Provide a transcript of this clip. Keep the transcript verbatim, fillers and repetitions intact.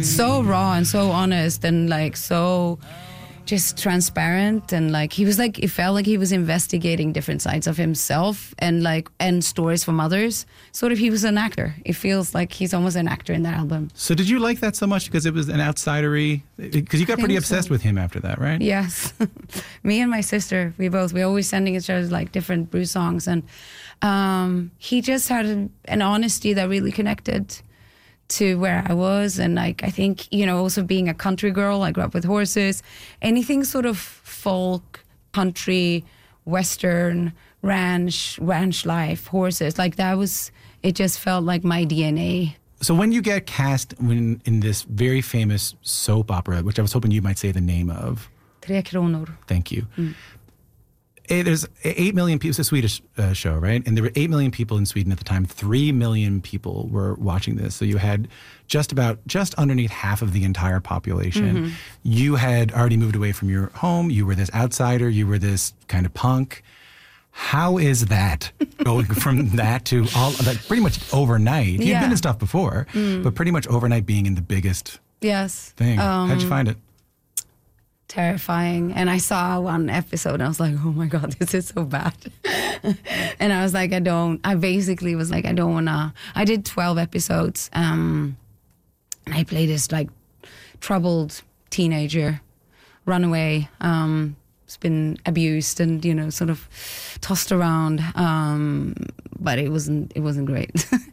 so raw and so honest and like so just transparent, and like he was like, it felt like he was investigating different sides of himself and like and stories from others. Sort of, he was an actor. It feels like he's almost an actor in that album. So did you like that so much because it was an outsidery? Because you got pretty obsessed so. with him after that, right? Yes. Me and my sister, we both, we always sending each other like different Bruce songs, and um, he just had an, an honesty that really connected to where I was. And like, I think, you know, also being a country girl, I grew up with horses, anything sort of folk, country, western, ranch, ranch life, horses, like that was, it just felt like my D N A. So when you get cast when in this very famous soap opera, which I was hoping you might say the name of. Tre Kronor. Thank you. Mm. Eh, There's eight million people. It's a Swedish uh, show, right? And there were eight million people in Sweden at the time. Three million people were watching this. So you had just about, just underneath half of the entire population. Mm-hmm. You had already moved away from your home. You were this outsider. You were this kind of punk. How is that going from that to all, like pretty much overnight? You've Yeah. been in stuff before, Mm. but pretty much overnight being in the biggest Yes. thing. Um, How'd you find it? Terrifying. And I saw one episode and I was like, oh my God, this is so bad. And I was like, I don't, I basically was like, I don't wanna, I did twelve episodes. Um, and I played this like troubled teenager, runaway, um, has been abused and, you know, sort of tossed around. Um, but it wasn't, it wasn't great.